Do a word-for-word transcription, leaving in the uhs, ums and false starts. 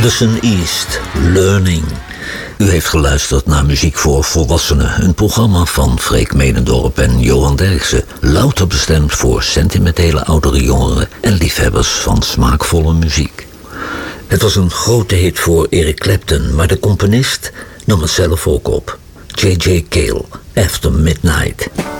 Madison East, Learning. U heeft geluisterd naar Muziek voor Volwassenen, een programma van Freek Medendorp en Johan Derksen, louter bestemd voor sentimentele oudere jongeren en liefhebbers van smaakvolle muziek. Het was een grote hit voor Eric Clapton, maar de componist nam het zelf ook op. J J Cale, After Midnight.